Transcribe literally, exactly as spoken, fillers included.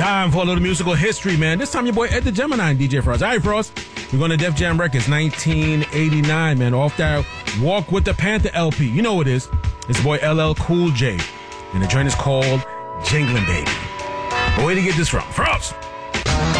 Time for a little musical history, man. This time your boy Ed the Gemini and D J Frost. All right, Frost. We're going to Def Jam Records, nineteen eighty-nine, man. Off that Walk with the Panther L P. You know what it is. It's boy L L Cool J. And the joint is called Jinglin' Baby. But where to get this from? Frost!